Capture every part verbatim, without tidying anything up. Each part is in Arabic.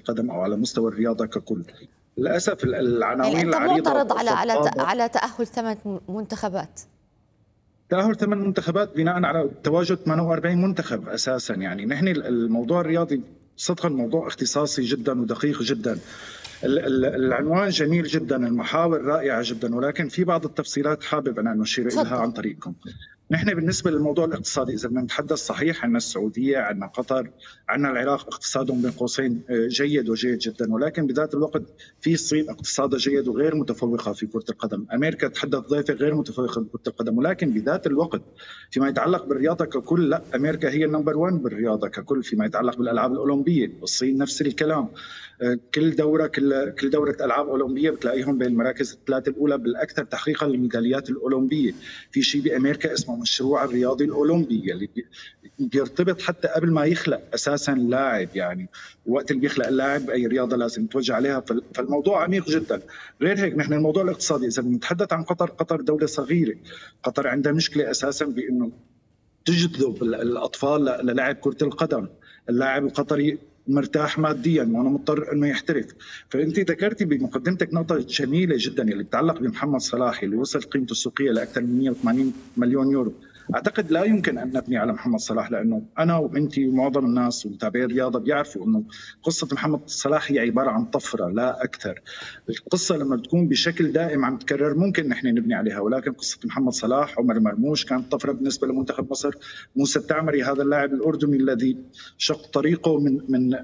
القدم أو على مستوى الرياضة ككل. للأسف العناوين يعني أنت العريضة معترض على على على تأهل ثمان منتخبات. تأهل ثمان منتخبات بناء على تواجد ثمانية وأربعين منتخب أساسا. يعني نحن الموضوع الرياضي صدقا موضوع اختصاصي جدا ودقيق جدا. العنوان جميل جدا، المحاور رائعة جدا، ولكن في بعض التفصيلات حابب أن نشير إليها عن طريقكم. نحن بالنسبة للموضوع الاقتصادي إذا بدنا نتحدث صحيح، عندنا السعودية، عندنا قطر، عندنا العراق اقتصادهم بين قوسين جيد وجيد جدا، ولكن بذات الوقت في الصين اقتصادها جيد وغير متفوقة في كرة القدم، أمريكا تحدث ضيفة غير متفوقة في كرة القدم، ولكن بذات الوقت فيما يتعلق بالرياضة ككل لا، أمريكا هي النمبر وان بالرياضة ككل. فيما يتعلق بالألعاب الأولمبية الصين نفس الكلام، كل دورة كل كل دورة ألعاب أولمبية بتلاقيهم بين المراكز الثلاثة الأولى بالأكثر تحقيقا للميداليات الأولمبية. في شيء بأمريكا اسمه مشروع الرياضي الأولمبي اللي بيرتبط حتى قبل ما يخلق أساسا لاعب، يعني وقت اللي بيخلق اللاعب أي رياضة لازم يتوجه عليها. فالموضوع عميق جدا. غير هيك نحن الموضوع الاقتصادي إذا بنتحدث عن قطر، قطر دولة صغيرة، قطر عندها مشكلة أساسا بأنه تجذب الأطفال للعب كرة القدم. اللاعب القطري مرتاح ماديا وانا مضطر انه يحترف. فانت ذكرتي بمقدمتك نقطه جميله جدا اللي بتتعلق بمحمد صلاح اللي وصل قيمته السوقيه لاكثر من مئة وثمانين مليون يورو. اعتقد لا يمكن ان نبني على محمد صلاح، لانه انا وانت ومعظم الناس ومتابعي الرياضه بيعرفوا انه قصه محمد صلاح هي عباره عن طفره لا اكثر. القصه لما بتكون بشكل دائم عم تكرر ممكن نحن نبني عليها، ولكن قصه محمد صلاح، عمر مرموش كانت طفره بالنسبه لمنتخب مصر، موسى التعمري هذا اللاعب الاردني الذي شق طريقه من من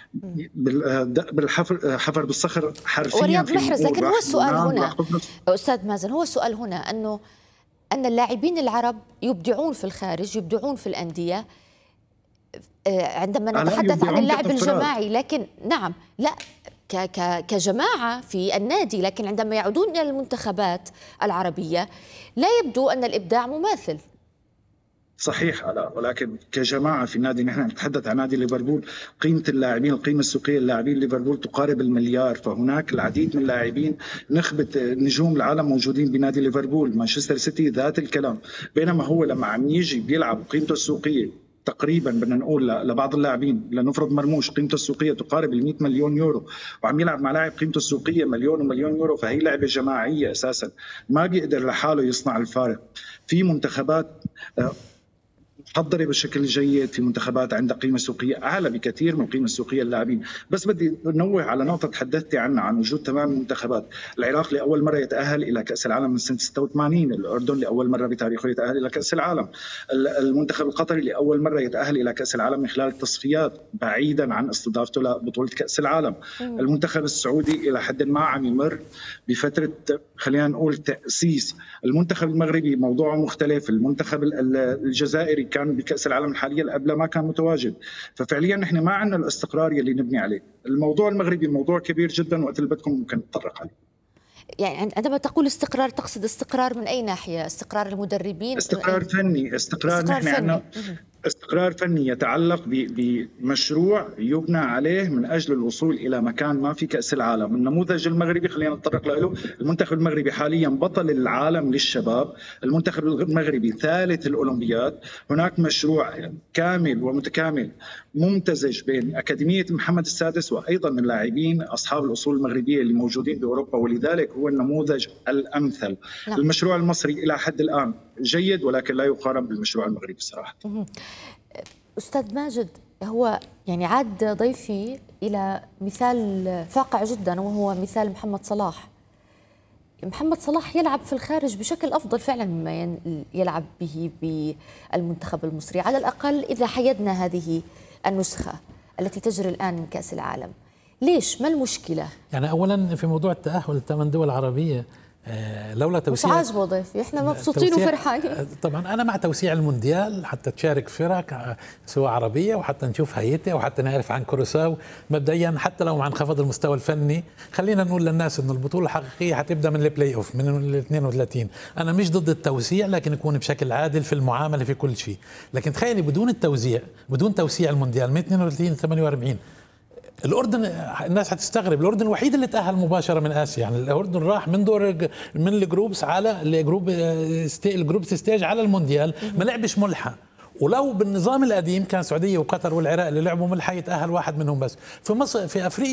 بالحفر حفر بالصخر حرفيا. ورياض محرز، لكن هو السؤال هنا استاذ مازن، هو السؤال هنا انه أن اللاعبين العرب يبدعون في الخارج، يبدعون في الأندية عندما نتحدث عن اللعب الجماعي، لكن نعم لا كجماعة في النادي، لكن عندما يعودون إلى المنتخبات العربية لا يبدو أن الإبداع مماثل. صحيح، ولكن كجماعه في النادي نحن نتحدث عن نادي ليفربول، قيمه اللاعبين، القيمه السوقيه للاعبين ليفربول تقارب المليار، فهناك العديد من اللاعبين نخبه نجوم العالم موجودين بنادي ليفربول. مانشستر سيتي ذات الكلام، بينما هو لما عم يجي بيلعب قيمته السوقيه تقريبا بدنا نقول لبعض اللاعبين، لنفرض مرموش قيمته السوقيه تقارب ال مئة مليون يورو وعم يلعب مع لاعب قيمته السوقيه مليون ومليون يورو، فهي لعبه جماعيه اساسا ما بيقدر لحاله يصنع الفارق. في منتخبات محضرة بشكل جيد، في منتخبات عندها قيمة سوقية أعلى بكثير من القيمة السوقية للاعبين. بس بدي نوه على نقطة تحدثتي عنها عن وجود تمام منتخبات. العراق لأول مرة يتأهل إلى كأس العالم من سنة ستة وثمانين، الأردن لأول مرة بتاريخه يتأهل إلى كأس العالم، المنتخب القطري لأول مرة يتأهل إلى كأس العالم من خلال التصفيات بعيدا عن استضافته لبطولة كأس العالم. المنتخب السعودي إلى حد ما عم يمر بفترة خلينا نقول تأسيس. المنتخب المغربي موضوعه مختلف، المنتخب الجزائري كان بكأس العالم الحالية قبل ما كان متواجد. ففعليا نحن ما عندنا الاستقرار يلي نبني عليه. الموضوع المغربي موضوع كبير جدا وقت اللي بدكم ممكن نتطرق عليه. يعني عندما تقول استقرار تقصد استقرار من أي ناحية؟ استقرار المدربين؟ استقرار فني، استقرار, استقرار نحن عندنا استقرار فني يتعلق بمشروع يبنى عليه من أجل الوصول إلى مكان ما في كأس العالم. النموذج المغربي خلينا نتطرق له. المنتخب المغربي حاليا بطل العالم للشباب، المنتخب المغربي ثالث الأولمبياد. هناك مشروع كامل ومتكامل ممتزج بين أكاديمية محمد السادس وأيضا اللاعبين أصحاب الأصول المغربية اللي موجودين بأوروبا، ولذلك هو النموذج الأمثل. نعم. المشروع المصري إلى حد الآن جيد ولكن لا يقارن بالمشروع المغربي صراحة. أستاذ ماجد، هو يعني عاد ضيفي إلى مثال فاقع جدا وهو مثال محمد صلاح. محمد صلاح يلعب في الخارج بشكل أفضل فعلا مما يلعب به بالمنتخب المصري، على الأقل إذا حيدنا هذه النسخة التي تجري الآن من كأس العالم. ليش؟ ما المشكلة؟ يعني أولا في موضوع التأهل الثمان دول عربية، لولا توسيع، مش عاجبه ضيفي، احنا مبسوطين وفرحانين. طبعا انا مع توسيع المونديال حتى تشارك فرق سواء عربيه وحتى نشوف هيئتها وحتى نعرف عن كورساو مبدئيا، حتى لو مع انخفاض المستوى الفني. خلينا نقول للناس انه البطوله الحقيقيه حتبدا من البلاي اوف من ال اثنين وثلاثين. انا مش ضد التوسيع لكن يكون بشكل عادل في المعامله في كل شيء. لكن تخيلي بدون التوزيع، بدون توسيع المونديال من اثنين وثلاثين ل ثمانية وأربعين، الأردن الناس هتستغرب، الأردن الوحيد اللي تأهل مباشرة من آسيا. يعني الأردن راح من دور من الجروبس على الجروب الجروب ستيج على المونديال، ما لعبش ملحة. ولو بالنظام القديم كان السعودية وقطر والعراق اللي لعبوا ملحة يتأهل واحد منهم بس. في مصر في أفريقيا